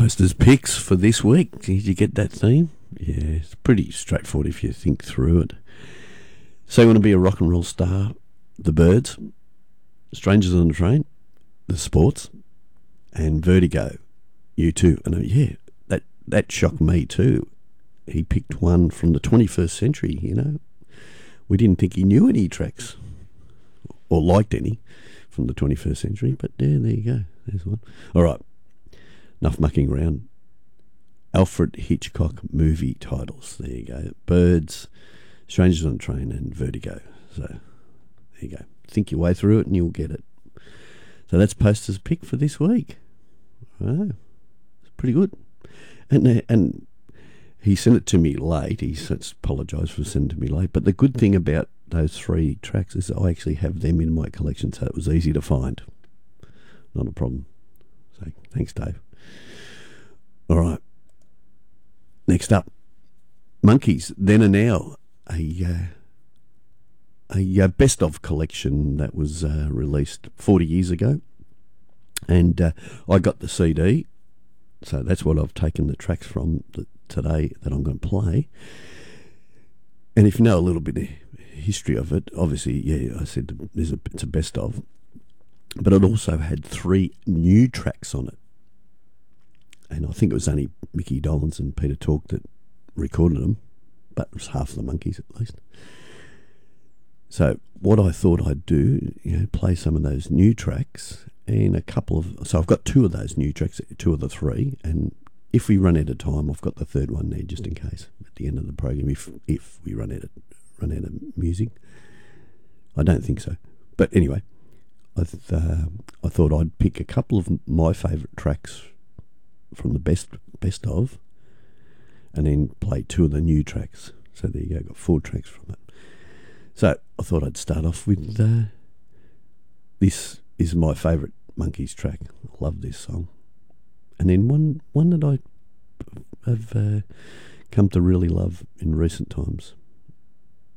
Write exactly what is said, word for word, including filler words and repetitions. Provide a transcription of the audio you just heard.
Posters picks for this week. Did you get that theme? Yeah, it's pretty straightforward if you think through it. So you want to be a rock and roll star? The Byrds, Strangers on the Train, The Sports, and Vertigo. You too. And uh, yeah, that, that shocked me too. He picked one from the twenty-first century, you know. We didn't think he knew any tracks or liked any from the twenty-first century, but yeah, there you go. There's one. All right. Enough mucking around. Alfred Hitchcock movie titles. There you go. Byrds, Strangers on a Train, and Vertigo. So there you go. Think your way through it and you'll get it. So that's Poster's pick for this week. Oh, it's pretty good. And uh, and he sent it to me late. He apologised for sending it to me late. But the good thing about those three tracks is I actually have them in my collection, so it was easy to find. Not a problem. So thanks, Dave. All right. Next up, Monkeys, Then and Now, a uh, a uh, best of collection that was uh, released forty years ago, and uh, I got the C D, so that's what I've taken the tracks from the, today that I'm going to play. And if you know a little bit of history of it, obviously, yeah, I said there's a, it's a best of, but it also had three new tracks on it. And I think it was only Mickey Dolenz and Peter Tork that recorded them, but it was half of the Monkeys at least. So what I thought I'd do, you know, play some of those new tracks and a couple of... So I've got two of those new tracks, two of the three, and if we run out of time, I've got the third one there just in case at the end of the program, if if we run out of, run out of music. I don't think so. But anyway, I, th- uh, I thought I'd pick a couple of my favourite tracks from the best best of, and then play two of the new tracks. So there you go, got four tracks from it. So I thought I'd start off with uh, this is my favourite Monkeys track. I love this song. And then one one that I have uh, come to really love in recent times.